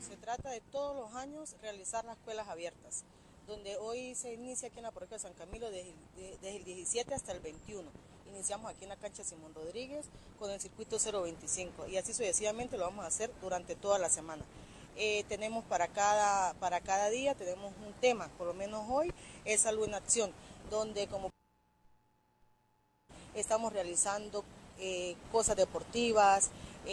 se trata de todos los años realizar las escuelas abiertas, donde hoy se inicia aquí en la parroquia de San Camilo desde el 17 hasta el 21. Iniciamos aquí en la cancha Simón Rodríguez con el circuito 025 y así sucesivamente lo vamos a hacer durante toda la semana. Tenemos para cada día tenemos un tema, por lo menos hoy es Salud en Acción, donde como estamos realizando cosas deportivas,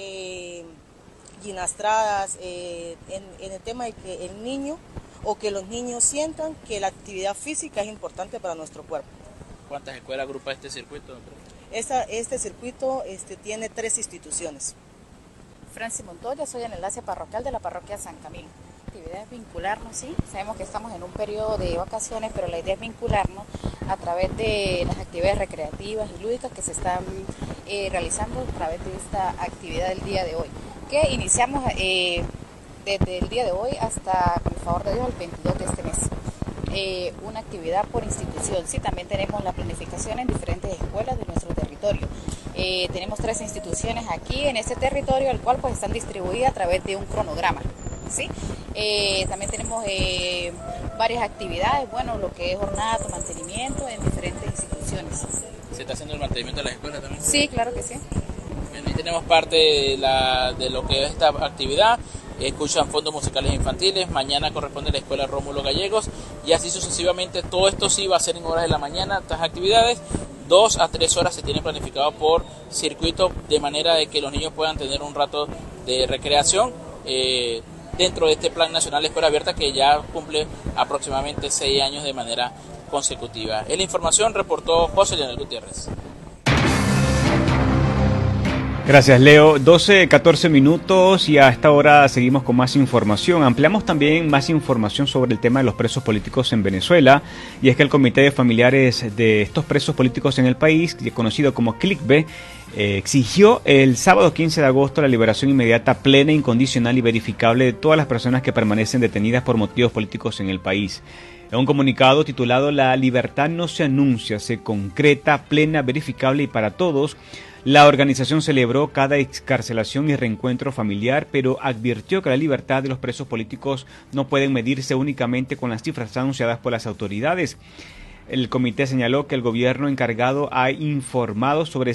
ginastradas, en el tema de que el niño o que los niños sientan que la actividad física es importante para nuestro cuerpo. ¿Cuántas escuelas agrupa este circuito? Este circuito tiene 3 instituciones. Francis Montoya, soy el enlace parroquial de la parroquia San Camilo. La actividad es vincularnos, sí, sabemos que estamos en un periodo de vacaciones, pero la idea es vincularnos a través de las actividades recreativas y lúdicas que se están realizando a través de esta actividad del día de hoy, que iniciamos desde el día de hoy hasta, con el favor de Dios, el 22 de este mes. Una actividad por institución, sí, también tenemos la planificación en diferentes escuelas de nuestro territorio. Tenemos 3 instituciones aquí en este territorio, el cual pues están distribuidas a través de un cronograma, ¿sí? También tenemos varias actividades, bueno, lo que es jornada, mantenimiento en diferentes instituciones. ¿Se está haciendo el mantenimiento de las escuelas también? Sí, claro que sí. Bien, ahí tenemos parte de lo que es esta actividad. Escuchan fondos musicales infantiles, mañana corresponde a la escuela Rómulo Gallegos y así sucesivamente. Todo esto sí va a ser en horas de la mañana, estas actividades. 2 a 3 horas se tienen planificado por circuito, de manera de que los niños puedan tener un rato de recreación dentro de este Plan Nacional de Escuela Abierta, que ya cumple aproximadamente 6 años de manera consecutiva. En la información reportó José Leonel Gutiérrez. Gracias, Leo. 12:14 minutos y a esta hora seguimos con más información. Ampliamos también más información sobre el tema de los presos políticos en Venezuela, y es que el Comité de Familiares de estos presos políticos en el país, conocido como CLICBE, exigió el sábado 15 de agosto la liberación inmediata, plena, incondicional y verificable de todas las personas que permanecen detenidas por motivos políticos en el país. En un comunicado titulado "La libertad no se anuncia, se concreta, plena, verificable y para todos", la organización celebró cada excarcelación y reencuentro familiar, pero advirtió que la libertad de los presos políticos no pueden medirse únicamente con las cifras anunciadas por las autoridades. El comité señaló que el gobierno encargado ha informado sobre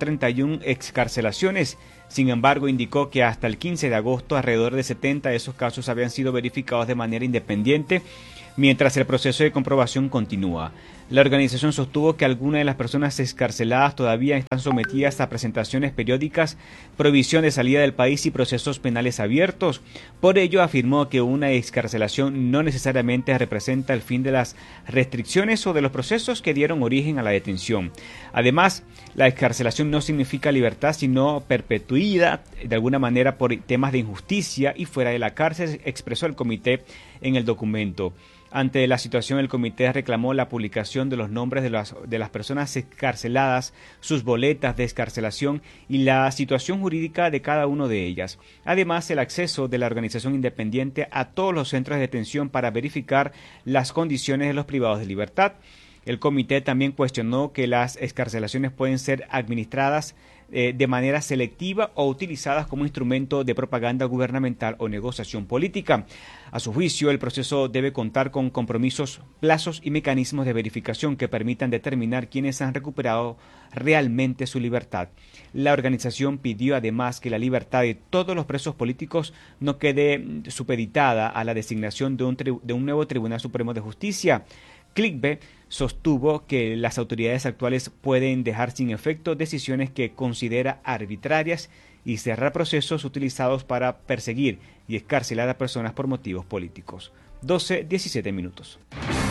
131 excarcelaciones. Sin embargo, indicó que hasta el 15 de agosto alrededor de 70 de esos casos habían sido verificados de manera independiente, mientras el proceso de comprobación continúa. La organización sostuvo que algunas de las personas excarceladas todavía están sometidas a presentaciones periódicas, prohibición de salida del país y procesos penales abiertos. Por ello, afirmó que una excarcelación no necesariamente representa el fin de las restricciones o de los procesos que dieron origen a la detención. Además, la excarcelación no significa libertad, sino perpetuidad de alguna manera por temas de injusticia y fuera de la cárcel, expresó el comité en el documento. Ante la situación, el comité reclamó la publicación de los nombres de las personas excarceladas, sus boletas de excarcelación y la situación jurídica de cada uno de ellas. Además, el acceso de la organización independiente a todos los centros de detención para verificar las condiciones de los privados de libertad. El comité también cuestionó que las excarcelaciones pueden ser administradas de manera selectiva o utilizadas como instrumento de propaganda gubernamental o negociación política. A su juicio, el proceso debe contar con compromisos, plazos y mecanismos de verificación que permitan determinar quiénes han recuperado realmente su libertad. La organización pidió además que la libertad de todos los presos políticos no quede supeditada a la designación de un nuevo Tribunal Supremo de Justicia. CLICBE sostuvo que las autoridades actuales pueden dejar sin efecto decisiones que considera arbitrarias y cerrar procesos utilizados para perseguir y excarcelar a personas por motivos políticos. 12:17 minutos.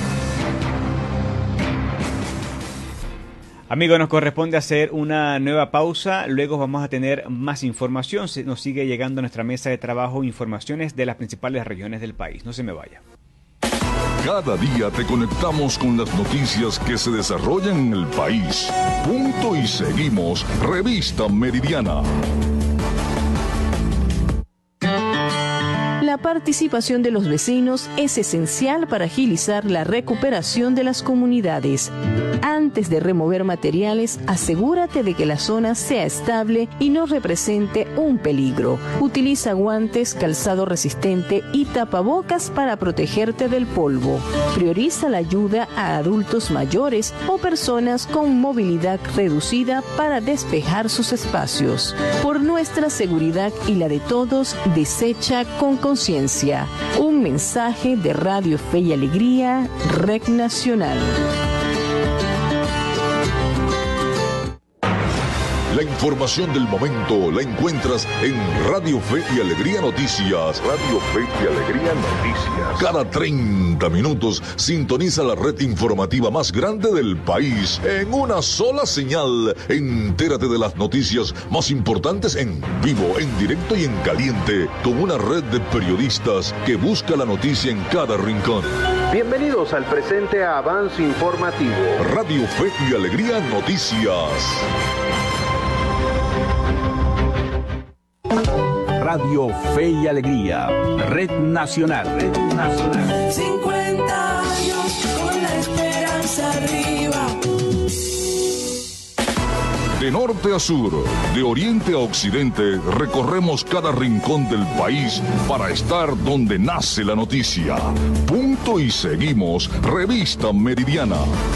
Amigos, nos corresponde hacer una nueva pausa, luego vamos a tener más información. Nos sigue llegando a nuestra mesa de trabajo informaciones de las principales regiones del país. No se me vaya. Cada día te conectamos con las noticias que se desarrollan en el país. Punto y seguimos. Revista Meridiana. La participación de los vecinos es esencial para agilizar la recuperación de las comunidades. Antes de remover materiales, asegúrate de que la zona sea estable y no represente un peligro. Utiliza guantes, calzado resistente y tapabocas para protegerte del polvo. Prioriza la ayuda a adultos mayores o personas con movilidad reducida para despejar sus espacios. Por nuestra seguridad y la de todos, desecha con conciencia. Un mensaje de Radio Fe y Alegría, Red Nacional. La información del momento la encuentras en Radio Fe y Alegría Noticias. Radio Fe y Alegría Noticias. Cada 30 minutos sintoniza la red informativa más grande del país en una sola señal. Entérate de las noticias más importantes en vivo, en directo y en caliente, con una red de periodistas que busca la noticia en cada rincón. Bienvenidos al presente avance informativo. Radio Fe y Alegría Noticias. Radio Fe y Alegría, Red Nacional. Red Nacional. 50 años con la esperanza arriba. De norte a sur, de oriente a occidente, recorremos cada rincón del país para estar donde nace la noticia. Punto y seguimos, Revista Meridiana.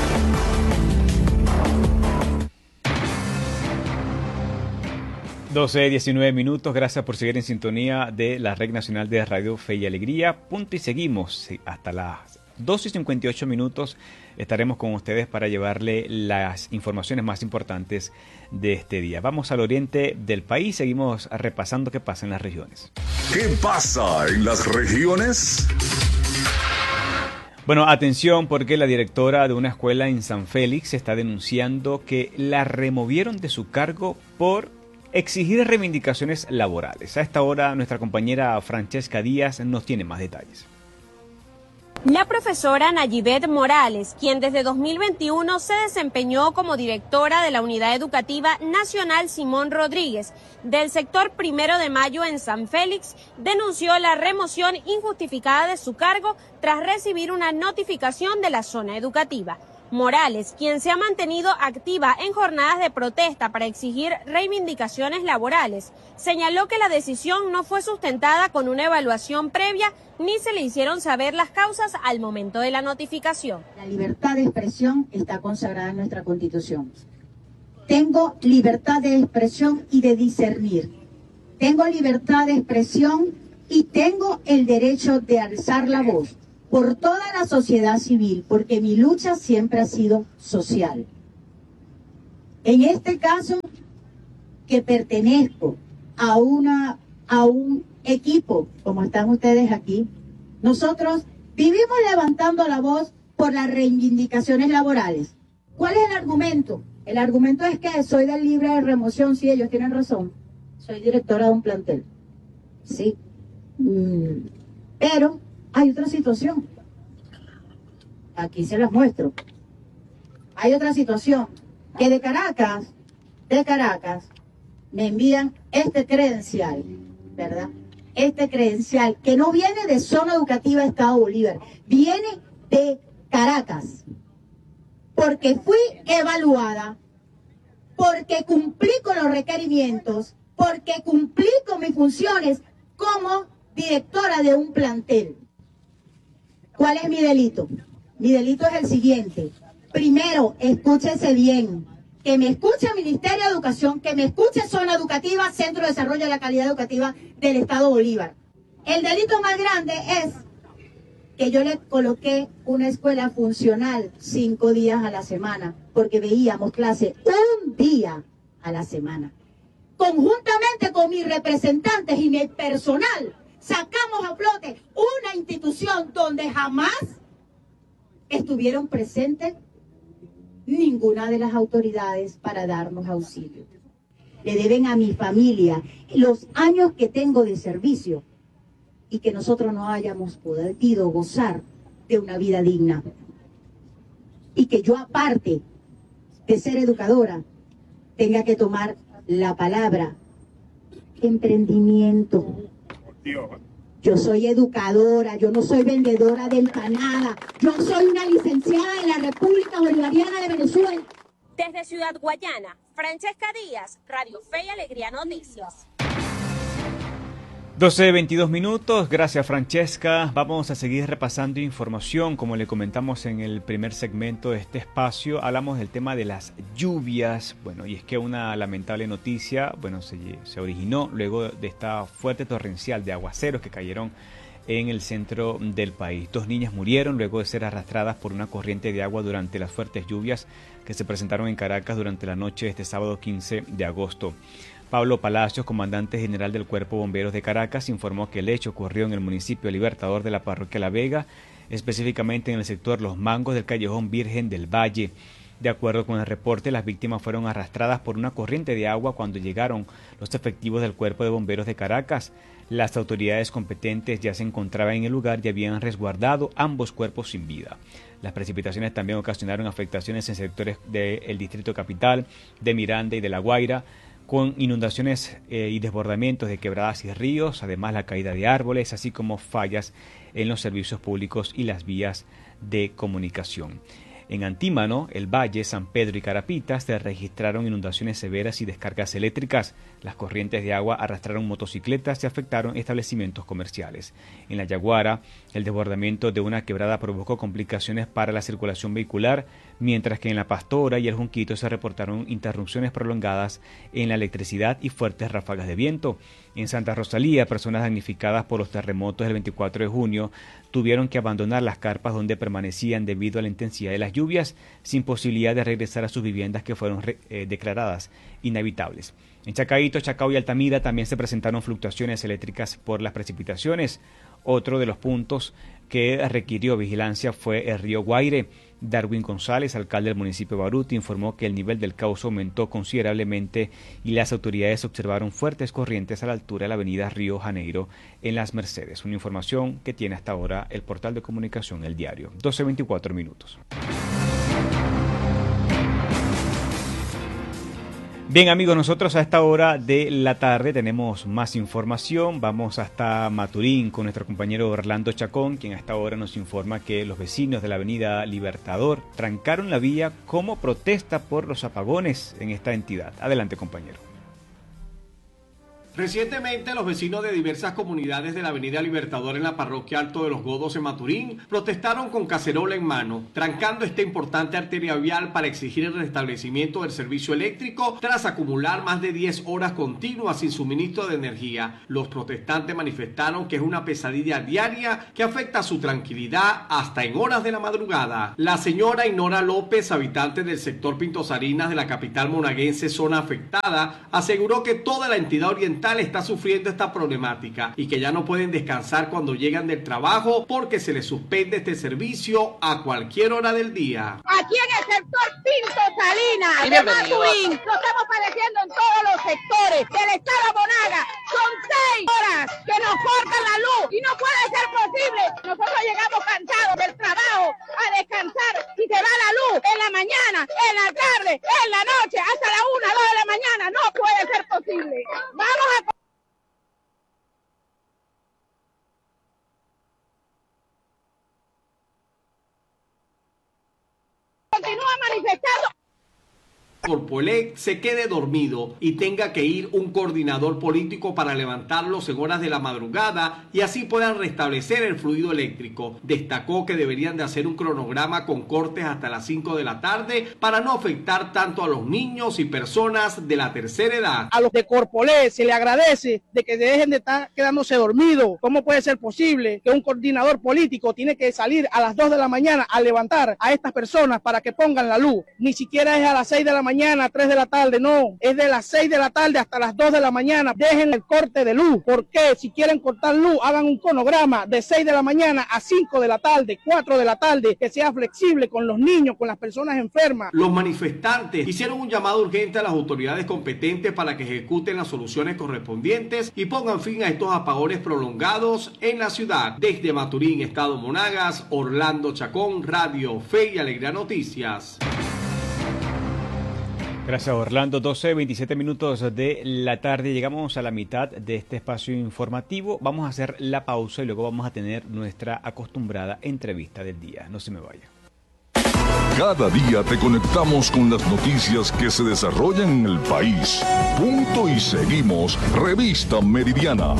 (12:19). Gracias por seguir en sintonía de la Red Nacional de Radio Fe y Alegría. Punto y seguimos. Hasta las 12:58 estaremos con ustedes para llevarle las informaciones más importantes de este día. Vamos al oriente del país. Seguimos repasando qué pasa en las regiones. ¿Qué pasa en las regiones? Bueno, atención, porque la directora de una escuela en San Félix está denunciando que la removieron de su cargo por exigir reivindicaciones laborales. A esta hora, nuestra compañera Francesca Díaz nos tiene más detalles. La profesora Nayibet Morales, quien desde 2021 se desempeñó como directora de la Unidad Educativa Nacional Simón Rodríguez del sector 1 de Mayo en San Félix, denunció la remoción injustificada de su cargo tras recibir una notificación de la zona educativa. Morales, quien se ha mantenido activa en jornadas de protesta para exigir reivindicaciones laborales, señaló que la decisión no fue sustentada con una evaluación previa ni se le hicieron saber las causas al momento de la notificación. La libertad de expresión está consagrada en nuestra Constitución. Tengo libertad de expresión y de discernir. Tengo libertad de expresión y tengo el derecho de alzar la voz por toda la sociedad civil, porque mi lucha siempre ha sido social. En este caso, que pertenezco a un equipo, como están ustedes aquí, nosotros vivimos levantando la voz por las reivindicaciones laborales. ¿Cuál es el argumento? El argumento es que soy del libre de remoción, sí, ellos tienen razón. Soy directora de un plantel, sí. Pero hay otra situación. Aquí se las muestro. Hay otra situación. Que de Caracas, me envían este credencial, ¿verdad? Este credencial que no viene de Zona Educativa Estado Bolívar, viene de Caracas. Porque fui evaluada, porque cumplí con los requerimientos, porque cumplí con mis funciones como directora de un plantel. ¿Cuál es mi delito? Mi delito es el siguiente. Primero, escúchese bien. Que me escuche el Ministerio de Educación, que me escuche Zona Educativa, Centro de Desarrollo de la Calidad Educativa del Estado Bolívar. El delito más grande es que yo le coloqué una escuela funcional 5 días a la semana, porque veíamos clase un día a la semana. Conjuntamente con mis representantes y mi personal, sacamos a flote una institución donde jamás estuvieron presentes ninguna de las autoridades para darnos auxilio. Le deben a mi familia los años que tengo de servicio y que nosotros no hayamos podido gozar de una vida digna. Y que yo, aparte de ser educadora, tenga que tomar la palabra emprendimiento. Yo soy educadora, yo no soy vendedora de empanada. Yo soy una licenciada de la República Bolivariana de Venezuela. Desde Ciudad Guayana, Francesca Díaz, Radio Fe y Alegría Noticias. 12:22 minutos, gracias Francesca. Vamos a seguir repasando información. Como le comentamos en el primer segmento de este espacio, hablamos del tema de las lluvias. Bueno, y es que una lamentable noticia, se originó luego de esta fuerte torrencial de aguaceros que cayeron en el centro del país. 2 niñas murieron luego de ser arrastradas por una corriente de agua durante las fuertes lluvias que se presentaron en Caracas durante la noche de este sábado 15 de agosto. Pablo Palacios, comandante general del Cuerpo de Bomberos de Caracas, informó que el hecho ocurrió en el municipio Libertador de la parroquia La Vega, específicamente en el sector Los Mangos del Callejón Virgen del Valle. De acuerdo con el reporte, las víctimas fueron arrastradas por una corriente de agua cuando llegaron los efectivos del Cuerpo de Bomberos de Caracas. Las autoridades competentes ya se encontraban en el lugar y habían resguardado ambos cuerpos sin vida. Las precipitaciones también ocasionaron afectaciones en sectores del Distrito Capital, de Miranda y de La Guaira, con inundaciones y desbordamientos de quebradas y ríos, además la caída de árboles, así como fallas en los servicios públicos y las vías de comunicación. En Antímano, El Valle, San Pedro y Carapitas se registraron inundaciones severas y descargas eléctricas. Las corrientes de agua arrastraron motocicletas y afectaron establecimientos comerciales. En La Yaguara, el desbordamiento de una quebrada provocó complicaciones para la circulación vehicular, mientras que en La Pastora y El Junquito se reportaron interrupciones prolongadas en la electricidad y fuertes ráfagas de viento. En Santa Rosalía, personas damnificadas por los terremotos del 24 de junio tuvieron que abandonar las carpas donde permanecían debido a la intensidad de las lluvias, sin posibilidad de regresar a sus viviendas que fueron declaradas inhabitables. En Chacaíto, Chacao y Altamira también se presentaron fluctuaciones eléctricas por las precipitaciones. Otro de los puntos que requirió vigilancia fue el río Guaire. Darwin González, alcalde del municipio de Baruti, informó que el nivel del cauce aumentó considerablemente y las autoridades observaron fuertes corrientes a la altura de la avenida Río Janeiro en Las Mercedes. Una información que tiene hasta ahora el portal de comunicación El Diario. 12:24 minutos. Bien amigos, nosotros a esta hora de la tarde tenemos más información. Vamos hasta Maturín con nuestro compañero Orlando Chacón, quien a esta hora nos informa que los vecinos de la avenida Libertador trancaron la vía como protesta por los apagones en esta entidad. Adelante, compañero. Recientemente, los vecinos de diversas comunidades de la avenida Libertador en la parroquia Alto de los Godos en Maturín protestaron con cacerola en mano, trancando esta importante arteria vial para exigir el restablecimiento del servicio eléctrico tras acumular más de 10 horas continuas sin suministro de energía. Los protestantes manifestaron que es una pesadilla diaria que afecta a su tranquilidad hasta en horas de la madrugada. La señora Inora López, habitante del sector Pinto Sarinas de la capital monaguense, zona afectada, aseguró que toda la entidad oriental está sufriendo esta problemática y que ya no pueden descansar cuando llegan del trabajo porque se les suspende este servicio a cualquier hora del día. Aquí en el sector Pinto Salinas de Maturín lo estamos padeciendo en todos los sectores del estado Monaga. Son 6 horas que nos cortan la luz y no puede ser posible. Nosotros llegamos cansados del trabajo a descansar y se va la luz en la mañana, en la tarde, en la noche, hasta la 1, 2 de la mañana. No puede ser posible. Vamos a continúa manifestando. Corpoelec se quede dormido y tenga que ir un coordinador político para levantarlos en horas de la madrugada y así puedan restablecer el fluido eléctrico. Destacó que deberían de hacer un cronograma con cortes hasta las 5 de la tarde para no afectar tanto a los niños y personas de la tercera edad. A los de Corpoelec se le agradece de que dejen de estar quedándose dormidos. ¿Cómo puede ser posible que un coordinador político tiene que salir a las 2 de la mañana a levantar a estas personas para que pongan la luz? Ni siquiera es a las 6 de la mañana, 3 de la tarde, no, es de las 6 de la tarde hasta las 2 de la mañana. Dejen el corte de luz, porque si quieren cortar luz, hagan un cronograma de 6 de la mañana a 5 de la tarde, 4 de la tarde, que sea flexible con los niños, con las personas enfermas. Los manifestantes hicieron un llamado urgente a las autoridades competentes para que ejecuten las soluciones correspondientes y pongan fin a estos apagones prolongados en la ciudad. Desde Maturín, Estado Monagas, Orlando Chacón, Radio Fe y Alegría Noticias. Gracias, Orlando. 12:27 minutos de la tarde. Llegamos a la mitad de este espacio informativo. Vamos a hacer la pausa y luego vamos a tener nuestra acostumbrada entrevista del día. No se me vaya. Cada día te conectamos con las noticias que se desarrollan en el país. Punto y seguimos. Revista Meridiana.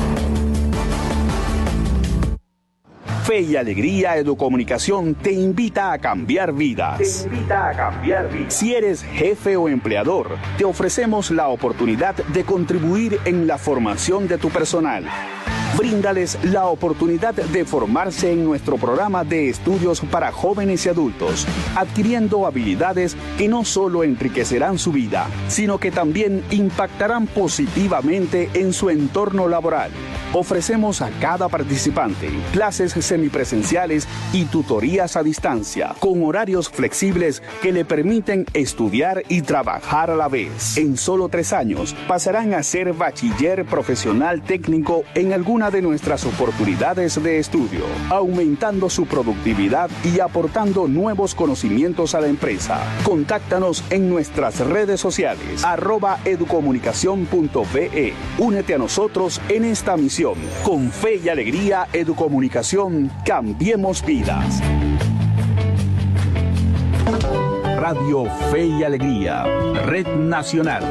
Fe y Alegría Educomunicación te invita a cambiar vidas. Si eres jefe o empleador, te ofrecemos la oportunidad de contribuir en la formación de tu personal. Bríndales la oportunidad de formarse en nuestro programa de estudios para jóvenes y adultos, adquiriendo habilidades que no solo enriquecerán su vida, sino que también impactarán positivamente en su entorno laboral. Ofrecemos a cada participante clases semipresenciales y tutorías a distancia, con horarios flexibles que le permiten estudiar y trabajar a la vez. En solo 3 años pasarán a ser bachiller profesional técnico en alguna de nuestras oportunidades de estudio, aumentando su productividad y aportando nuevos conocimientos a la empresa. Contáctanos en nuestras redes sociales, @educomunicacion.be. Únete a nosotros en esta misión. Con Fe y Alegría Educomunicación, cambiemos vidas. Radio Fe y Alegría, Red Nacional.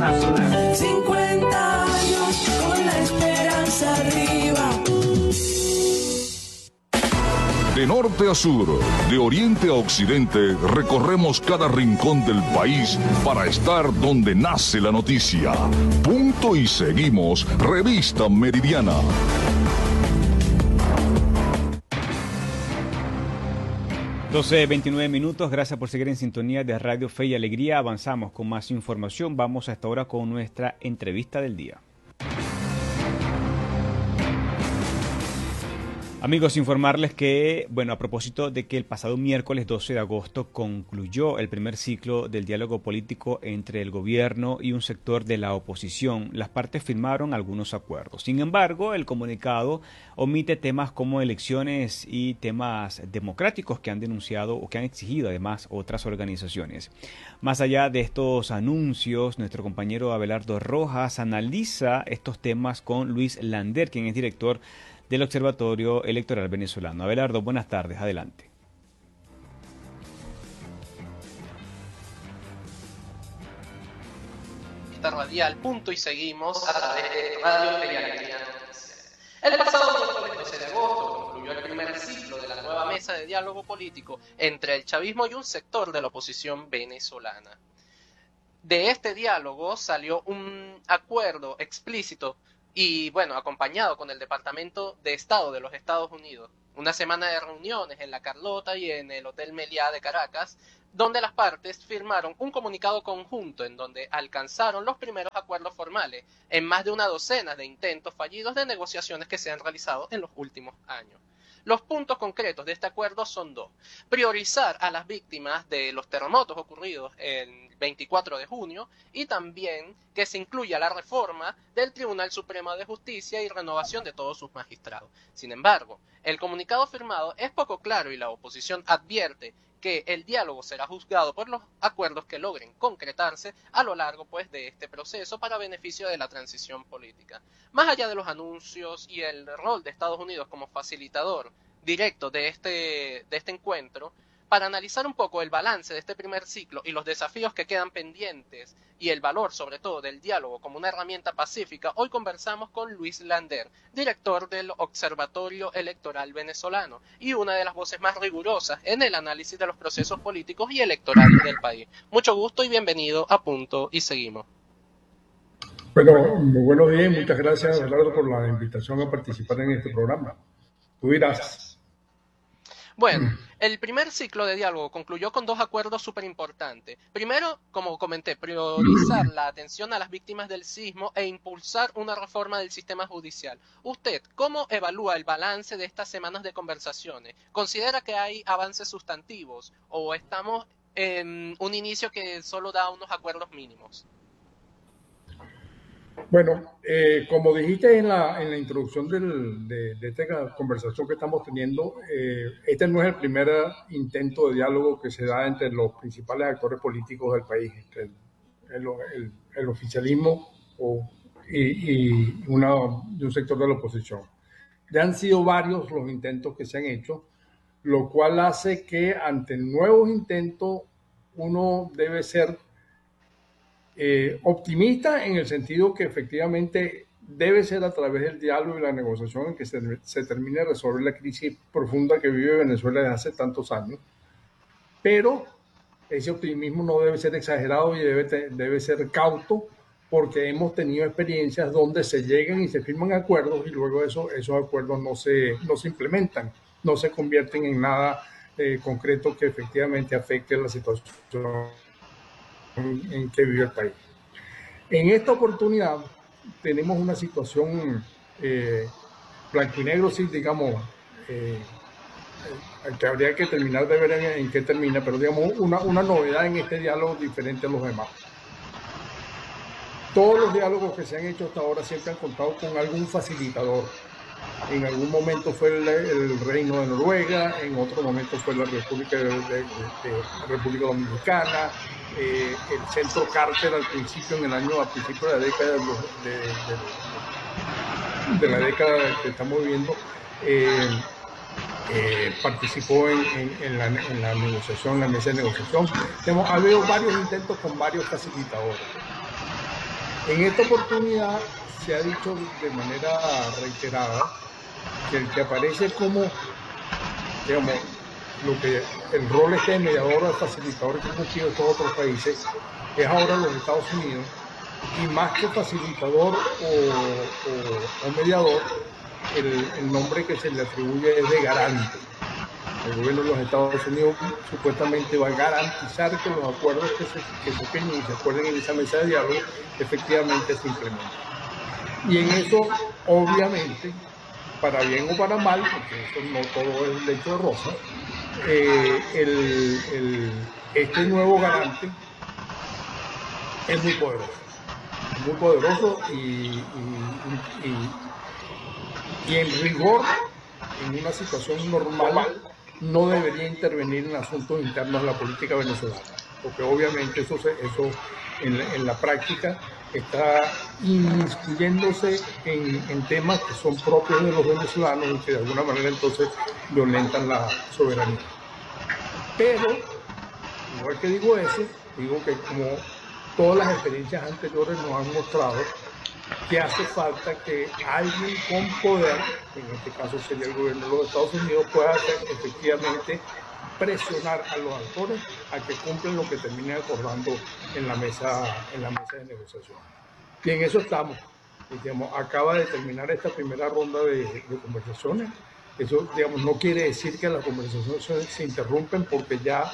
50 años con la esperanza arriba. De norte a sur, de oriente a occidente, recorremos cada rincón del país para estar donde nace la noticia. Punto y seguimos. Revista Meridiana. (12:29) Gracias por seguir en sintonía de Radio Fe y Alegría. Avanzamos con más información. Vamos hasta ahora con nuestra entrevista del día. Amigos, informarles que, a propósito de que el pasado miércoles 12 de agosto concluyó el primer ciclo del diálogo político entre el gobierno y un sector de la oposición, las partes firmaron algunos acuerdos. Sin embargo, el comunicado omite temas como elecciones y temas democráticos que han denunciado o que han exigido además otras organizaciones. Más allá de estos anuncios, nuestro compañero Abelardo Rojas analiza estos temas con Luis Lander, quien es director del Observatorio Electoral Venezolano. Abelardo, buenas tardes, adelante. Esta radial, punto y seguimos a través de Radio Fe y Alegría Noticias. El pasado miércoles 12 de agosto concluyó el primer ciclo de la nueva mesa de diálogo político entre el chavismo y un sector de la oposición venezolana. De este diálogo salió un acuerdo explícito y acompañado con el Departamento de Estado de los Estados Unidos, una semana de reuniones en La Carlota y en el Hotel Meliá de Caracas, donde las partes firmaron un comunicado conjunto en donde alcanzaron los primeros acuerdos formales en más de una docena de intentos fallidos de negociaciones que se han realizado en los últimos años. Los puntos concretos de este acuerdo son 2. Priorizar a las víctimas de los terremotos ocurridos el 24 de junio y también que se incluya la reforma del Tribunal Supremo de Justicia y renovación de todos sus magistrados. Sin embargo, el comunicado firmado es poco claro y la oposición advierte que el diálogo será juzgado por los acuerdos que logren concretarse a lo largo de este proceso para beneficio de la transición política. Más allá de los anuncios y el rol de Estados Unidos como facilitador directo de este encuentro, para analizar un poco el balance de este primer ciclo y los desafíos que quedan pendientes y el valor sobre todo del diálogo como una herramienta pacífica, hoy conversamos con Luis Lander, director del Observatorio Electoral Venezolano y una de las voces más rigurosas en el análisis de los procesos políticos y electorales del país. Mucho gusto y bienvenido a Punto y Seguimos. Bueno, muy buenos días y muchas gracias, Abelardo, por la invitación a participar en este programa. Tú dirás. Bueno, el primer ciclo de diálogo concluyó con 2 acuerdos súper importantes. Primero, como comenté, priorizar la atención a las víctimas del sismo e impulsar una reforma del sistema judicial. ¿Usted cómo evalúa el balance de estas semanas de conversaciones? ¿Considera que hay avances sustantivos o estamos en un inicio que solo da unos acuerdos mínimos? Bueno, como dijiste en la introducción de esta conversación que estamos teniendo, este no es el primer intento de diálogo que se da entre los principales actores políticos del país, entre el oficialismo y un sector de la oposición. Ya han sido varios los intentos que se han hecho, lo cual hace que ante nuevos intentos uno debe ser optimista en el sentido que efectivamente debe ser a través del diálogo y la negociación en que se termine de resolver la crisis profunda que vive Venezuela desde hace tantos años. Pero ese optimismo no debe ser exagerado y debe ser cauto, porque hemos tenido experiencias donde se llegan y se firman acuerdos y luego esos acuerdos no se implementan, no se convierten en nada concreto que efectivamente afecte la situación en que vive el país. En esta oportunidad tenemos una situación blanco y negro, sí, digamos, que habría que terminar de ver en qué termina, pero digamos una novedad en este diálogo diferente a los demás. Todos los diálogos que se han hecho hasta ahora siempre han contado con algún facilitador. En algún momento fue el Reino de Noruega, en otro momento fue la República Dominicana, el Centro Carter al principio de la década de la década que estamos viviendo, participó en la negociación, en la mesa de negociación. Ha habido varios intentos con varios facilitadores. En esta oportunidad se ha dicho de manera reiterada que el que aparece como, digamos, el rol de mediador o facilitador que han cumplido estos otros países es ahora los Estados Unidos, y más que facilitador o mediador, el nombre que se le atribuye es de garante. El gobierno de los Estados Unidos supuestamente va a garantizar que los acuerdos que se firmen y se acuerden en esa mesa de diálogo efectivamente se implementen. Y en eso, obviamente, para bien o para mal, porque eso no todo es lecho de rosa, este nuevo garante es muy poderoso y en rigor, en una situación normal, no debería intervenir en asuntos internos de la política venezolana, porque obviamente eso en la práctica está inmiscuyéndose en temas que son propios de los venezolanos y que de alguna manera entonces violentan la soberanía. Pero, igual que digo que como todas las experiencias anteriores nos han mostrado, que hace falta que alguien con poder, en este caso sería el gobierno de los Estados Unidos, pueda efectivamente presionar a los actores a que cumplan lo que termine acordando en la mesa de negociación. Y en eso estamos. Digamos, acaba de terminar esta primera ronda de conversaciones. Eso, digamos, no quiere decir que las conversaciones se interrumpen, porque ya,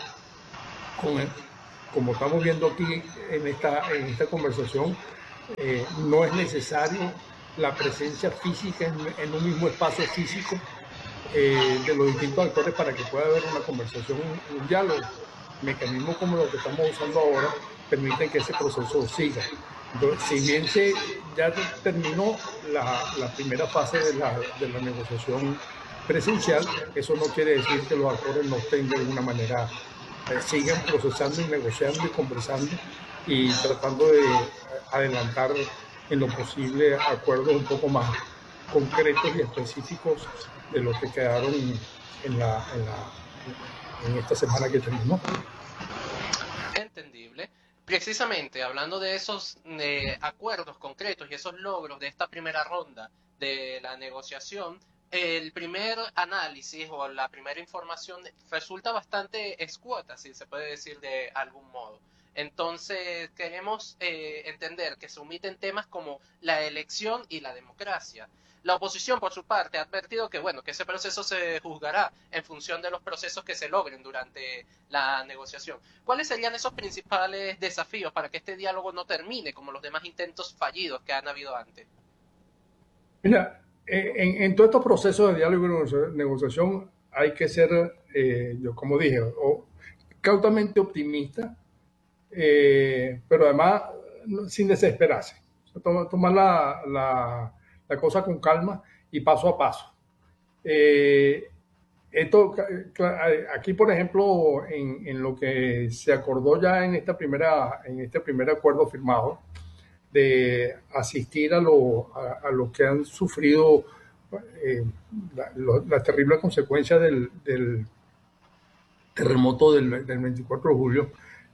como estamos viendo aquí en esta conversación, no es necesario la presencia física en un mismo espacio físico de los distintos actores para que pueda haber una conversación, un diálogo. Mecanismos como los que estamos usando ahora permiten que ese proceso siga. Entonces, si bien ya terminó la primera fase de la negociación presencial, eso no quiere decir que los actores no estén de alguna manera, sigan procesando y negociando y conversando y tratando de adelantar en lo posible acuerdos un poco más concretos y específicos de los que quedaron en esta semana que terminó. Entendible. Precisamente hablando de esos acuerdos concretos y esos logros de esta primera ronda de la negociación, el primer análisis o la primera información resulta bastante escueta, si se puede decir de algún modo. Entonces queremos entender que se omiten temas como la elección y la democracia. La oposición, por su parte, ha advertido que ese proceso se juzgará en función de los procesos que se logren durante la negociación. ¿Cuáles serían esos principales desafíos para que este diálogo no termine como los demás intentos fallidos que han habido antes? Mira, en todos estos procesos de diálogo y negociación hay que ser, yo como dije, cautamente optimista, pero además sin desesperarse. Tomar la cosa con calma y paso a paso. Aquí, por ejemplo, en lo que se acordó ya en este primer acuerdo firmado, de asistir a los que han sufrido la terrible consecuencia del terremoto del 24 de julio.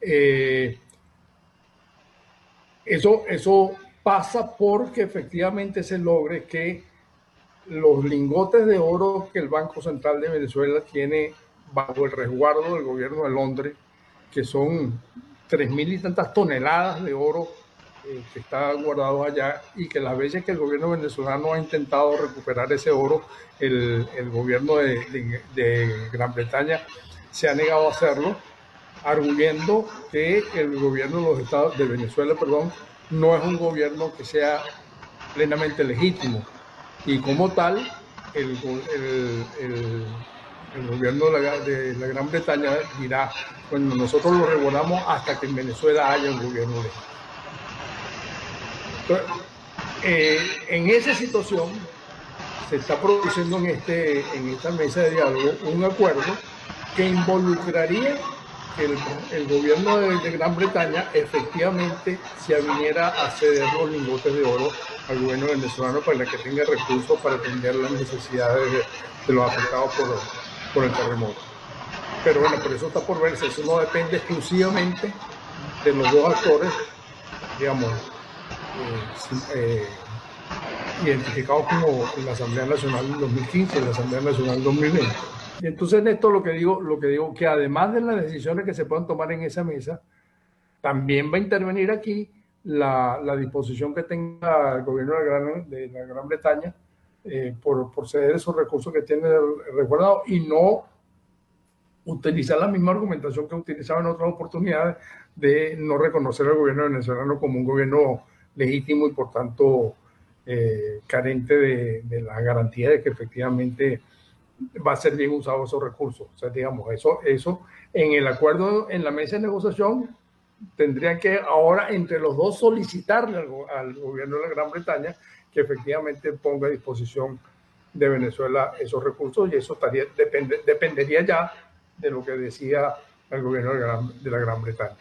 Eso pasa porque efectivamente se logre que los lingotes de oro que el Banco Central de Venezuela tiene bajo el resguardo del gobierno de Londres, que son 3.000 y tantas toneladas de oro que está guardado allá, y que las veces que el gobierno venezolano ha intentado recuperar ese oro, el gobierno de Gran Bretaña se ha negado a hacerlo, arguyendo que el gobierno de los Estados de Venezuela, no es un gobierno que sea plenamente legítimo, y como tal el gobierno de la Gran Bretaña dirá, bueno, nosotros lo regulamos hasta que en Venezuela haya un gobierno legítimo. Entonces, en esa situación se está produciendo en esta mesa de diálogo un acuerdo que involucraría que el gobierno de Gran Bretaña efectivamente se aviniera a ceder los lingotes de oro al gobierno venezolano para que tenga recursos para atender las necesidades de los afectados por el terremoto. Pero bueno, por eso está por verse. Eso no depende exclusivamente de los dos actores, digamos, identificados como la Asamblea Nacional del 2015 y la Asamblea Nacional del 2020. Y entonces, Néstor, lo que digo que además de las decisiones que se puedan tomar en esa mesa, también va a intervenir aquí la disposición que tenga el gobierno de la Gran Bretaña por ceder esos recursos que tiene resguardados y no utilizar la misma argumentación que utilizaba en otras oportunidades de no reconocer al gobierno venezolano como un gobierno legítimo y por tanto carente de la garantía de que efectivamente va a ser bien usado esos recursos. O sea, digamos, eso en el acuerdo, en la mesa de negociación, tendrían que ahora entre los dos solicitarle al gobierno de la Gran Bretaña que efectivamente ponga a disposición de Venezuela esos recursos, y eso dependería ya de lo que decía el gobierno de la Gran Bretaña.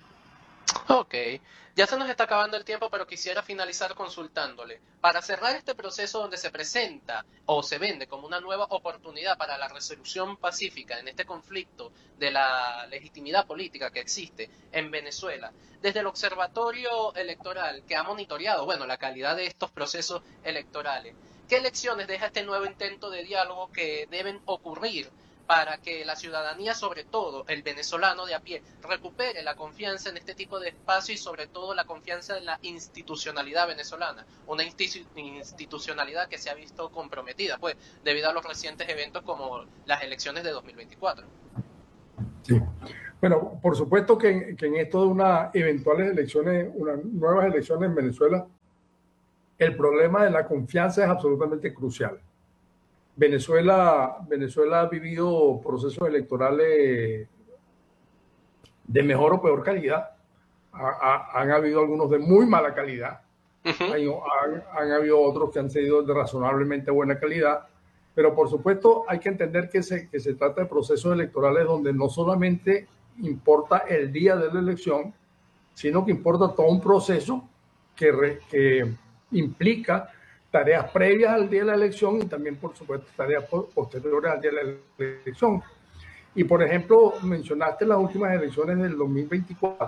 Ok, ya se nos está acabando el tiempo, pero quisiera finalizar consultándole. Para cerrar este proceso donde se presenta o se vende como una nueva oportunidad para la resolución pacífica en este conflicto de la legitimidad política que existe en Venezuela, desde el Observatorio Electoral que ha monitoreado, la calidad de estos procesos electorales, ¿qué lecciones deja este nuevo intento de diálogo que deben ocurrir para que la ciudadanía, sobre todo el venezolano de a pie, recupere la confianza en este tipo de espacio y sobre todo la confianza en la institucionalidad venezolana? Una institucionalidad que se ha visto comprometida, pues, debido a los recientes eventos como las elecciones de 2024. Sí. Bueno, por supuesto que en esto de unas nuevas elecciones en Venezuela, el problema de la confianza es absolutamente crucial. Venezuela ha vivido procesos electorales de mejor o peor calidad. Han habido algunos de muy mala calidad. Han habido otros que han sido de razonablemente buena calidad. Pero por supuesto hay que entender que se trata de procesos electorales donde no solamente importa el día de la elección, sino que importa todo un proceso que implica tareas previas al día de la elección y también, por supuesto, tareas posteriores al día de la elección. Y, por ejemplo, mencionaste las últimas elecciones del 2024,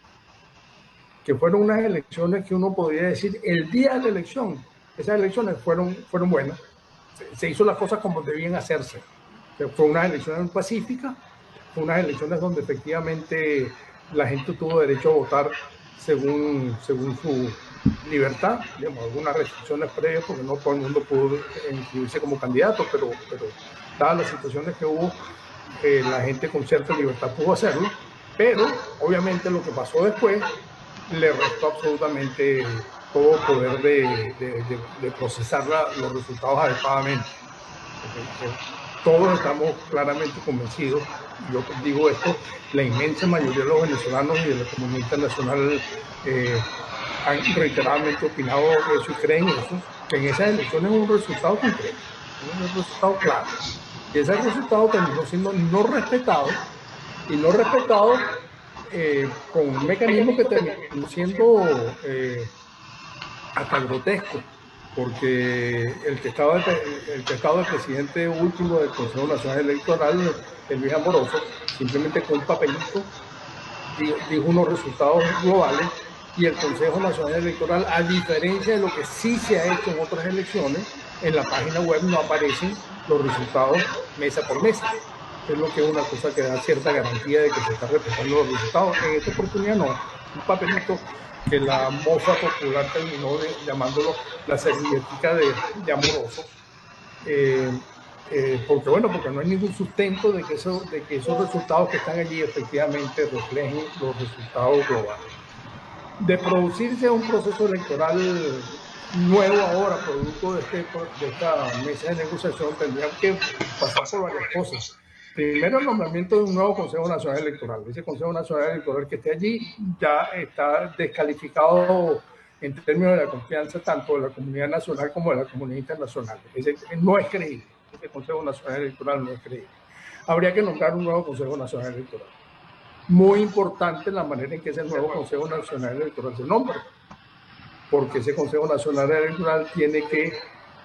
que fueron unas elecciones que uno podría decir, el día de la elección, esas elecciones fueron buenas, se hizo las cosas como debían hacerse. Fue unas elecciones pacíficas, fue unas elecciones donde efectivamente la gente tuvo derecho a votar según su libertad, digamos, algunas restricciones previas porque no todo el mundo pudo inscribirse como candidato, pero dadas las situaciones que hubo, la gente con cierta libertad pudo hacerlo, pero obviamente lo que pasó después le restó absolutamente todo poder de procesar los resultados adecuadamente. Todos estamos claramente convencidos, yo digo esto, la inmensa mayoría de los venezolanos y de la comunidad internacional han reiteradamente opinado eso y creen eso, que en esas elecciones hubo un resultado concreto, un resultado claro. Y ese resultado terminó siendo no respetado, y no respetado con un mecanismo que terminó siendo hasta grotesco, porque el que estaba el presidente último del Consejo Nacional Electoral, Luis Amoroso, simplemente con un papelito dijo unos resultados globales, y el Consejo Nacional Electoral, a diferencia de lo que sí se ha hecho en otras elecciones, en la página web no aparecen los resultados mesa por mesa. Es lo que es una cosa que da cierta garantía de que se está respetando los resultados. En esta oportunidad no, un papelito que la moza popular terminó llamándolo la servilletica de Amoroso, porque no hay ningún sustento de que esos resultados que están allí efectivamente reflejen los resultados globales. De producirse un proceso electoral nuevo ahora, producto de esta mesa de negociación, tendrían que pasar por varias cosas. Primero, el nombramiento de un nuevo Consejo Nacional Electoral. Ese Consejo Nacional Electoral que esté allí ya está descalificado en términos de la confianza tanto de la comunidad nacional como de la comunidad internacional. Ese no es creíble. Ese Consejo Nacional Electoral no es creíble. Habría que nombrar un nuevo Consejo Nacional Electoral. Muy importante la manera en que ese nuevo Consejo Nacional Electoral se nombra, porque ese Consejo Nacional Electoral tiene que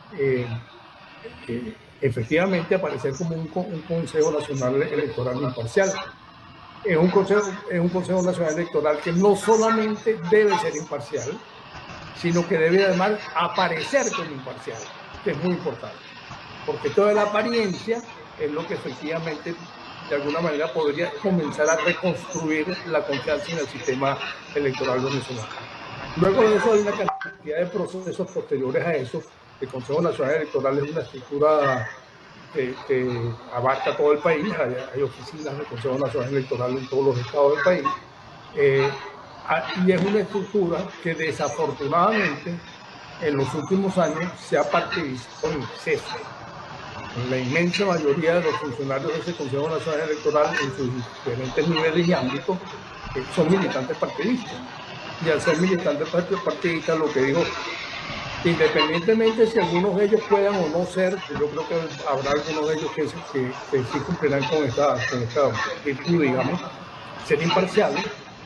efectivamente aparecer como un Consejo Nacional Electoral imparcial. Es un Consejo Nacional Electoral que no solamente debe ser imparcial, sino que debe además aparecer como imparcial, que es muy importante, porque toda la apariencia es lo que efectivamente de alguna manera podría comenzar a reconstruir la confianza en el sistema electoral venezolano. Luego de eso hay una cantidad de procesos posteriores a eso. El Consejo Nacional Electoral es una estructura que abarca todo el país. Hay oficinas del Consejo Nacional Electoral en todos los estados del país. Y es una estructura que desafortunadamente en los últimos años se ha partidizado en exceso. La inmensa mayoría de los funcionarios de ese Consejo Nacional Electoral en sus diferentes niveles y ámbitos son militantes partidistas. Y al ser militantes partidistas, lo que digo, independientemente si algunos de ellos puedan o no ser, yo creo que habrá algunos de ellos que sí cumplirán con esta virtud, digamos, ser imparciales,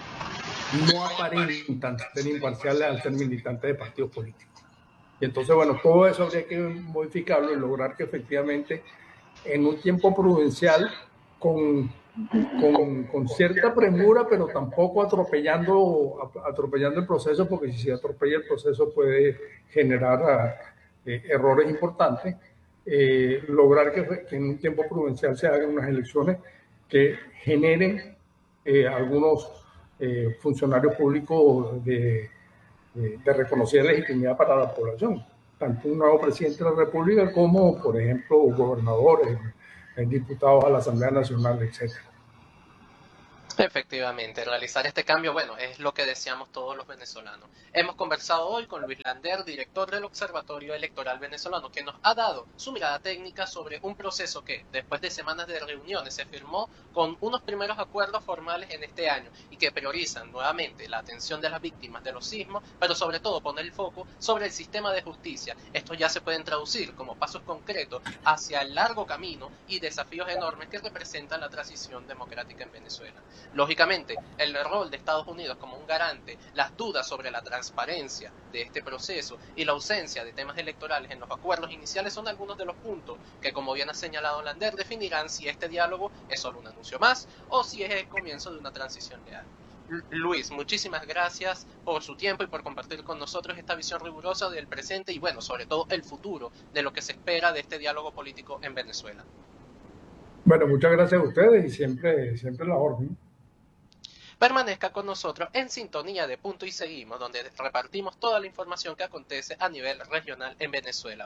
no aparentan ser imparciales al ser militantes de partidos políticos. Y entonces, bueno, todo eso habría que modificarlo y lograr que efectivamente en un tiempo prudencial, con cierta premura, pero tampoco atropellando el proceso, porque si se atropella el proceso puede generar errores importantes, lograr que en un tiempo prudencial se hagan unas elecciones que generen algunos funcionarios públicos de reconocida legitimidad para la población, tanto un nuevo presidente de la República como, por ejemplo, gobernadores, diputados a la Asamblea Nacional, etc. Efectivamente, realizar este cambio, bueno, es lo que deseamos todos los venezolanos. Hemos conversado hoy con Luis Lander, director del Observatorio Electoral Venezolano, que nos ha dado su mirada técnica sobre un proceso que, después de semanas de reuniones, se firmó con unos primeros acuerdos formales en este año y que priorizan nuevamente la atención de las víctimas de los sismos, pero sobre todo poner el foco sobre el sistema de justicia. Estos ya se pueden traducir como pasos concretos hacia el largo camino y desafíos enormes que representan la transición democrática en Venezuela. Lógicamente, el rol de Estados Unidos como un garante, las dudas sobre la transparencia de este proceso y la ausencia de temas electorales en los acuerdos iniciales son algunos de los puntos que, como bien ha señalado Lander, definirán si este diálogo es solo un anuncio más o si es el comienzo de una transición real. Luis, muchísimas gracias por su tiempo y por compartir con nosotros esta visión rigurosa del presente y, bueno, sobre todo el futuro de lo que se espera de este diálogo político en Venezuela. Bueno, muchas gracias a ustedes y siempre la orden. Permanezca con nosotros en sintonía de Punto y Seguimos, donde repartimos toda la información que acontece a nivel regional en Venezuela.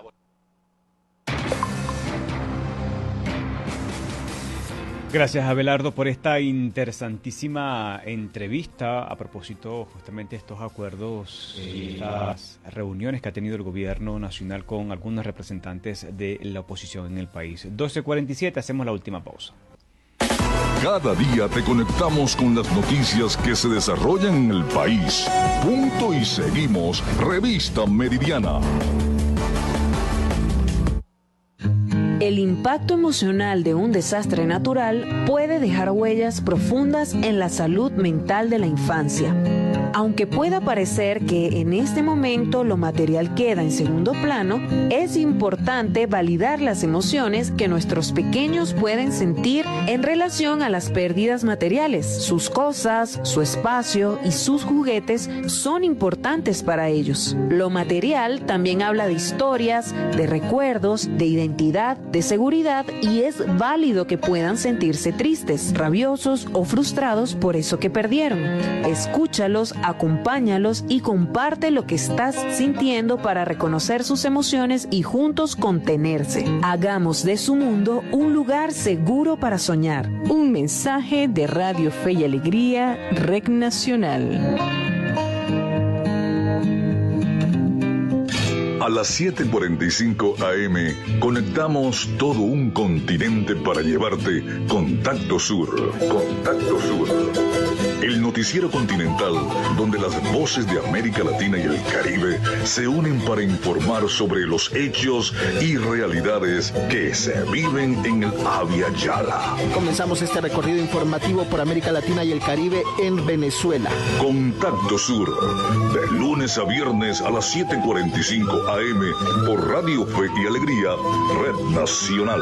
Gracias, Abelardo, por esta interesantísima entrevista a propósito justamente de estos acuerdos y estas reuniones que ha tenido el gobierno nacional con algunos representantes de la oposición en el país. 12:47, hacemos la última pausa. Cada día te conectamos con las noticias que se desarrollan en el país. Punto y Seguimos, Revista Meridiana. El impacto emocional de un desastre natural puede dejar huellas profundas en la salud mental de la infancia. Aunque pueda parecer que en este momento lo material queda en segundo plano, es importante validar las emociones que nuestros pequeños pueden sentir en relación a las pérdidas materiales. Sus cosas, su espacio y sus juguetes son importantes para ellos. Lo material también habla de historias, de recuerdos, de identidad, de seguridad, y es válido que puedan sentirse tristes, rabiosos o frustrados por eso que perdieron. Escúchalos, acompáñalos y comparte lo que estás sintiendo para reconocer sus emociones y juntos contenerse. Hagamos de su mundo un lugar seguro para soñar. Un mensaje de Radio Fe y Alegría, REC Nacional. A las 7:45 AM conectamos todo un continente para llevarte Contacto Sur. Contacto Sur. El noticiero continental donde las voces de América Latina y el Caribe se unen para informar sobre los hechos y realidades que se viven en el Abya Yala. Comenzamos este recorrido informativo por América Latina y el Caribe en Venezuela. Contacto Sur, de lunes a viernes a las 7:45 AM por Radio Fe y Alegría, Red Nacional.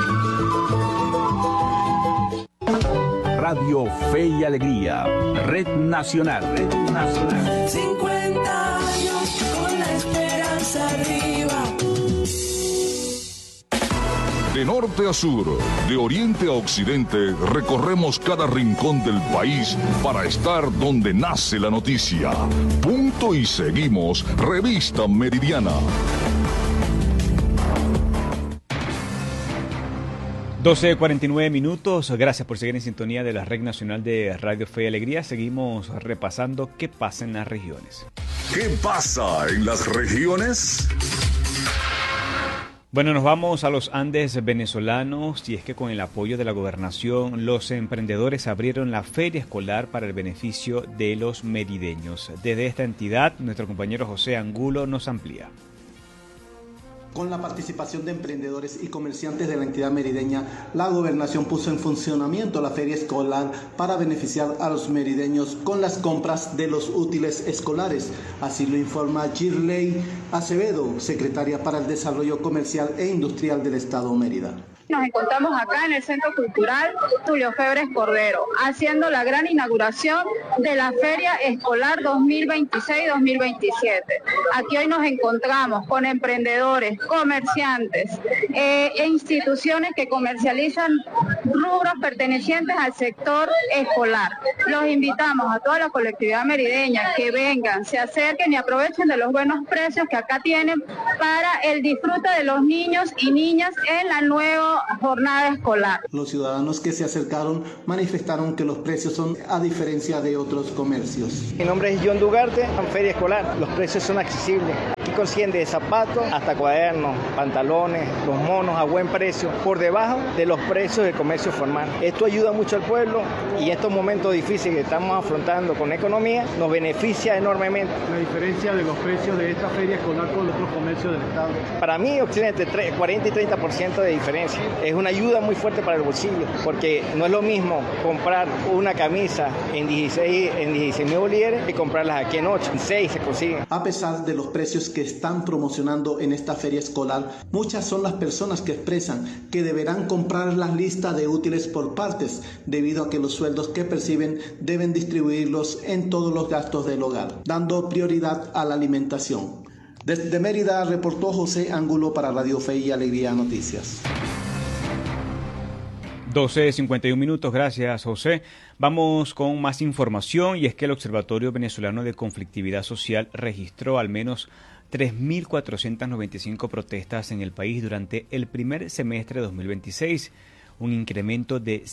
Radio Fe y Alegría, Red Nacional. Red Nacional. 50 años con la esperanza arriba. De norte a sur, de oriente a occidente, recorremos cada rincón del país para estar donde nace la noticia. Punto y seguimos, Revista Meridiana. 12:49 minutos. Gracias por seguir en sintonía de la Red Nacional de Radio Fe y Alegría. Seguimos repasando qué pasa en las regiones. ¿Qué pasa en las regiones? Bueno, nos vamos a los Andes venezolanos, y es que con el apoyo de la gobernación, los emprendedores abrieron la feria escolar para el beneficio de los merideños. Desde esta entidad, nuestro compañero José Angulo nos amplía. Con la participación de emprendedores y comerciantes de la entidad merideña, la gobernación puso en funcionamiento la feria escolar para beneficiar a los merideños con las compras de los útiles escolares. Así lo informa Girley Acevedo, secretaria para el Desarrollo Comercial e Industrial del Estado Mérida. Nos encontramos acá en el Centro Cultural Tulio Febres Cordero, haciendo la gran inauguración de la Feria Escolar 2026-2027. Aquí hoy nos encontramos con emprendedores, comerciantes e instituciones que comercializan rubros pertenecientes al sector escolar. Los invitamos a toda la colectividad merideña que vengan, se acerquen y aprovechen de los buenos precios que acá tienen para el disfrute de los niños y niñas en la nueva jornada escolar. Los ciudadanos que se acercaron manifestaron que los precios son a diferencia de otros comercios. Mi nombre es John Dugarte, en Feria Escolar. Los precios son accesibles. Aquí consiguen de zapatos hasta cuadernos, pantalones, los monos a buen precio, por debajo de los precios del comercio formal. Esto ayuda mucho al pueblo y estos momentos difíciles que estamos afrontando con la economía nos beneficia enormemente. La diferencia de los precios de esta feria escolar con otros comercios del Estado. Para mí, Occidente, 40 y 30% de diferencia. Es una ayuda muy fuerte para el bolsillo, porque no es lo mismo comprar una camisa en 16.000 bolívares que comprarlas aquí en 8, en 6 se consiguen. A pesar de los precios que están promocionando en esta feria escolar, muchas son las personas que expresan que deberán comprar las listas de útiles por partes, debido a que los sueldos que perciben deben distribuirlos en todos los gastos del hogar, dando prioridad a la alimentación. Desde Mérida reportó José Angulo para Radio Fe y Alegría Noticias. 12:51 minutos, gracias José. Vamos con más información, y es que el Observatorio Venezolano de Conflictividad Social registró al menos 3.495 protestas en el país durante el primer semestre de 2026, un incremento de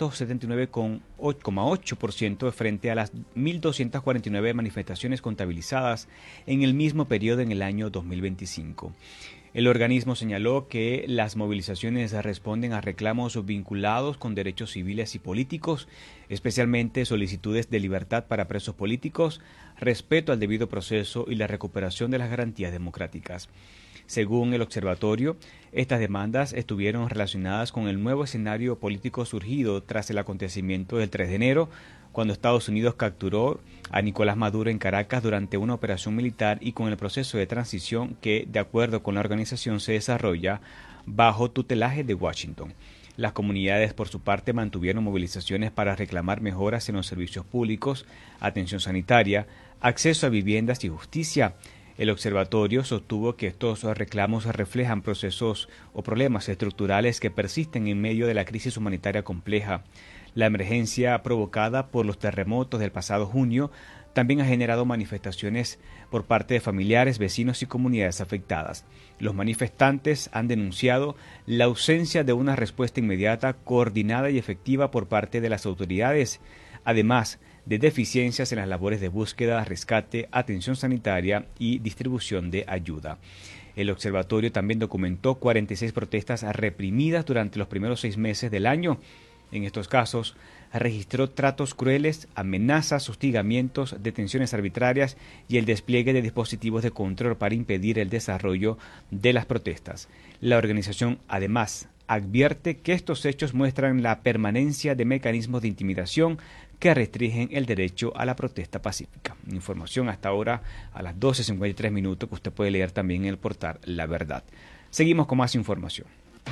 179,8% frente a las 1.249 manifestaciones contabilizadas en el mismo periodo en el año 2025. El organismo señaló que las movilizaciones responden a reclamos vinculados con derechos civiles y políticos, especialmente solicitudes de libertad para presos políticos, respeto al debido proceso y la recuperación de las garantías democráticas. Según el observatorio, estas demandas estuvieron relacionadas con el nuevo escenario político surgido tras el acontecimiento del 3 de enero, cuando Estados Unidos capturó a Nicolás Maduro en Caracas durante una operación militar y con el proceso de transición que, de acuerdo con la organización, se desarrolla bajo tutelaje de Washington. Las comunidades, por su parte, mantuvieron movilizaciones para reclamar mejoras en los servicios públicos, atención sanitaria, acceso a viviendas y justicia. El observatorio sostuvo que estos reclamos reflejan procesos o problemas estructurales que persisten en medio de la crisis humanitaria compleja. La emergencia provocada por los terremotos del pasado junio también ha generado manifestaciones por parte de familiares, vecinos y comunidades afectadas. Los manifestantes han denunciado la ausencia de una respuesta inmediata, coordinada y efectiva por parte de las autoridades, además de deficiencias en las labores de búsqueda, rescate, atención sanitaria y distribución de ayuda. El observatorio también documentó 46 protestas reprimidas durante los primeros 6 meses del año. En estos casos, registró tratos crueles, amenazas, hostigamientos, detenciones arbitrarias y el despliegue de dispositivos de control para impedir el desarrollo de las protestas. La organización, además, advierte que estos hechos muestran la permanencia de mecanismos de intimidación que restringen el derecho a la protesta pacífica. Información hasta ahora a las 12:53 minutos que usted puede leer también en el portal La Verdad. Seguimos con más información.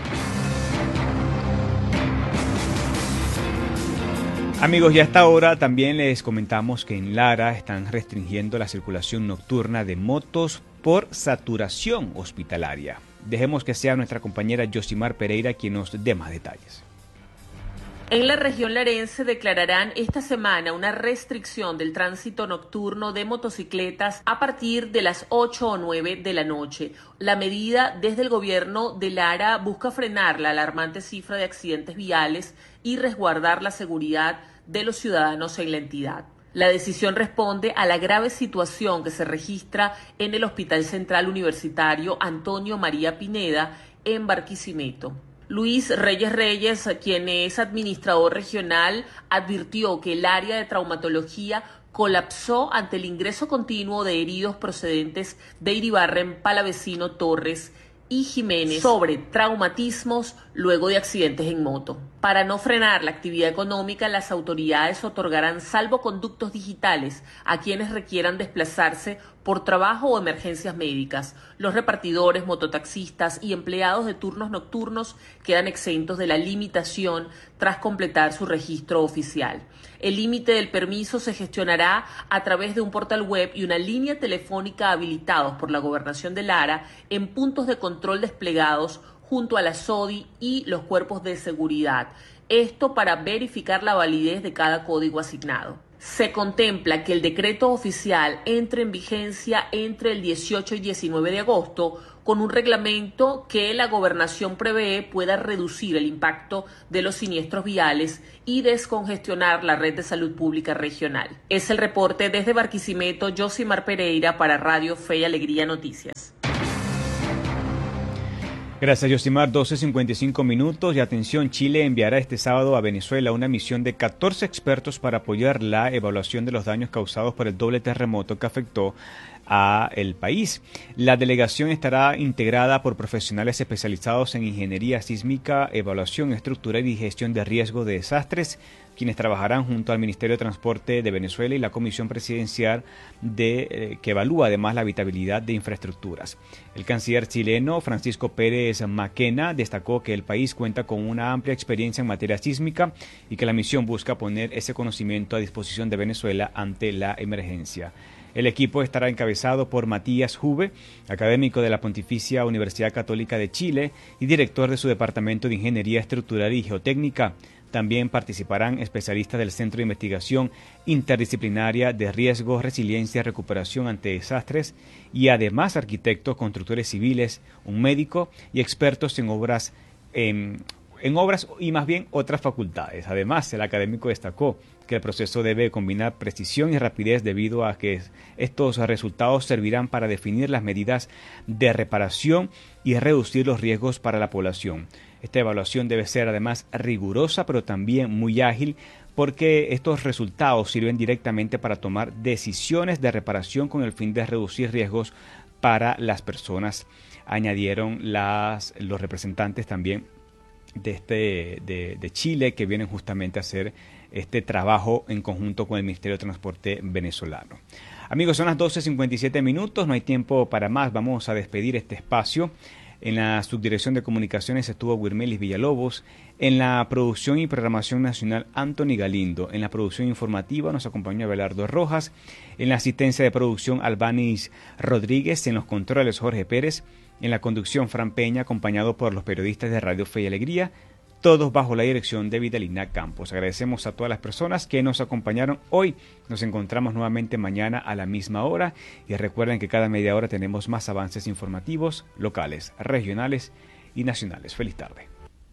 Amigos, ya a esta hora también les comentamos que en Lara están restringiendo la circulación nocturna de motos por saturación hospitalaria. Dejemos que sea nuestra compañera Yosimar Pereira quien nos dé más detalles. En la región larense declararán esta semana una restricción del tránsito nocturno de motocicletas a partir de las 8 o 9 de la noche. La medida desde el gobierno de Lara busca frenar la alarmante cifra de accidentes viales y resguardar la seguridad de los ciudadanos en la entidad. La decisión responde a la grave situación que se registra en el Hospital Central Universitario Antonio María Pineda en Barquisimeto. Luis Reyes, quien es administrador regional, advirtió que el área de traumatología colapsó ante el ingreso continuo de heridos procedentes de Iribarren, Palavecino, Torres y Jiménez sobre traumatismos luego de accidentes en moto. Para no frenar la actividad económica, las autoridades otorgarán salvoconductos digitales a quienes requieran desplazarse por trabajo o emergencias médicas. Los repartidores, mototaxistas y empleados de turnos nocturnos quedan exentos de la limitación tras completar su registro oficial. El límite del permiso se gestionará a través de un portal web y una línea telefónica habilitados por la Gobernación de Lara en puntos de control desplegados junto a la SODI y los cuerpos de seguridad. Esto para verificar la validez de cada código asignado. Se contempla que el decreto oficial entre en vigencia entre el 18 y 19 de agosto con un reglamento que la gobernación prevé pueda reducir el impacto de los siniestros viales y descongestionar la red de salud pública regional. Es el reporte desde Barquisimeto, Yosimar Pereira para Radio Fe y Alegría Noticias. Gracias, Yosimar. 12:55 minutos. Y atención, Chile enviará este sábado a Venezuela una misión de 14 expertos para apoyar la evaluación de los daños causados por el doble terremoto que afectó a el país. La delegación estará integrada por profesionales especializados en ingeniería sísmica, evaluación estructural y gestión de riesgo de desastres, quienes trabajarán junto al Ministerio de Transporte de Venezuela y la Comisión Presidencial que evalúa además la habitabilidad de infraestructuras. El canciller chileno Francisco Pérez Maquena destacó que el país cuenta con una amplia experiencia en materia sísmica y que la misión busca poner ese conocimiento a disposición de Venezuela ante la emergencia. El equipo estará encabezado por Matías Juve, académico de la Pontificia Universidad Católica de Chile y director de su Departamento de Ingeniería Estructural y Geotécnica. También participarán especialistas del Centro de Investigación Interdisciplinaria de Riesgo, Resiliencia y Recuperación ante Desastres y además arquitectos, constructores civiles, un médico y expertos en obras y más bien otras facultades. Además, el académico destacó que el proceso debe combinar precisión y rapidez debido a que estos resultados servirán para definir las medidas de reparación y reducir los riesgos para la población. Esta evaluación debe ser además rigurosa, pero también muy ágil, porque estos resultados sirven directamente para tomar decisiones de reparación con el fin de reducir riesgos para las personas añadieron los representantes también de Chile, que vienen justamente a hacer este trabajo en conjunto con el Ministerio de Transporte venezolano. Amigos, son las 12:57, no hay tiempo para más, vamos a despedir este espacio. En la subdirección de comunicaciones estuvo Wirmelis Villalobos, en la producción y programación nacional Anthony Galindo, en la producción informativa nos acompañó Abelardo Rojas, en la asistencia de producción Albanis Rodríguez, en los controles Jorge Pérez, en la conducción Fran Peña, acompañado por los periodistas de Radio Fe y Alegría, todos bajo la dirección de Vidalina Campos. Agradecemos a todas las personas que nos acompañaron hoy. Nos encontramos nuevamente mañana a la misma hora y recuerden que cada media hora tenemos más avances informativos locales, regionales y nacionales. Feliz tarde.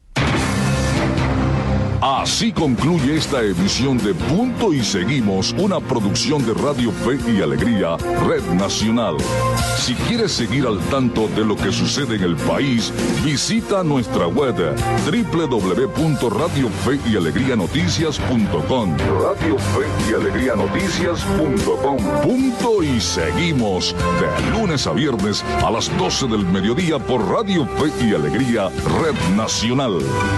Así concluye esta emisión de Punto y Seguimos, una producción de Radio Fe y Alegría, Red Nacional. Si quieres seguir al tanto de lo que sucede en el país, visita nuestra web www.radiofeyalegrianoticias.com. Radio Fe y Alegría Noticias.com. Punto y Seguimos, de lunes a viernes a las 12 del mediodía por Radio Fe y Alegría, Red Nacional.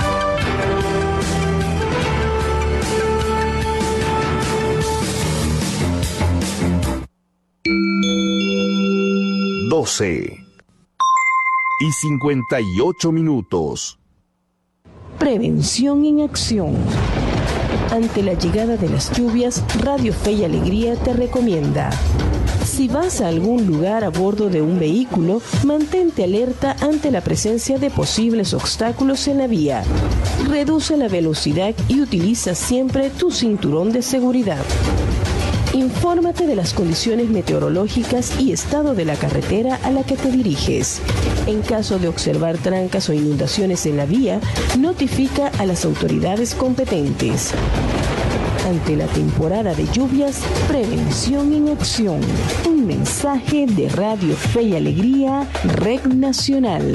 y 58 minutos. Prevención en acción. Ante la llegada de las lluvias, Radio Fe y Alegría te recomienda: si vas a algún lugar a bordo de un vehículo, mantente alerta ante la presencia de posibles obstáculos en la vía. Reduce la velocidad y utiliza siempre tu cinturón de seguridad. Infórmate de las condiciones meteorológicas y estado de la carretera a la que te diriges. En caso de observar trancas o inundaciones en la vía, notifica a las autoridades competentes. Ante la temporada de lluvias, prevención en acción. Un mensaje de Radio Fe y Alegría, Red Nacional.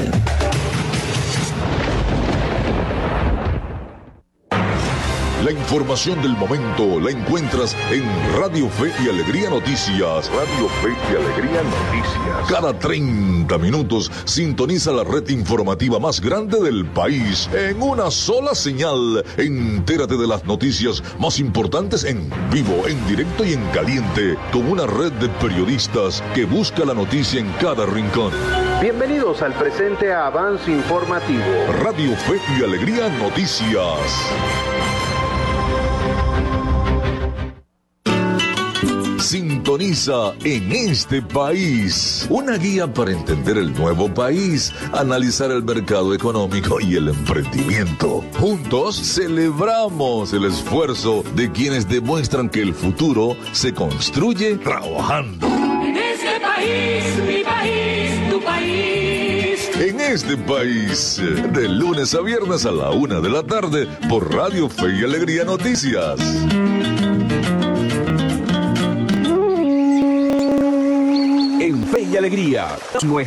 La información del momento la encuentras en Radio Fe y Alegría Noticias. Radio Fe y Alegría Noticias. Cada 30 minutos sintoniza la red informativa más grande del país en una sola señal. Entérate de las noticias más importantes en vivo, en directo y en caliente, con una red de periodistas que busca la noticia en cada rincón. Bienvenidos al presente avance informativo. Radio Fe y Alegría Noticias. Sintoniza En Este País, una guía para entender el nuevo país, analizar el mercado económico y el emprendimiento. Juntos celebramos el esfuerzo de quienes demuestran que el futuro se construye trabajando. En este país, mi país, tu país. En Este País, de lunes a viernes a la 1 de la tarde por Radio Fe y Alegría Noticias. En Fe y Alegría,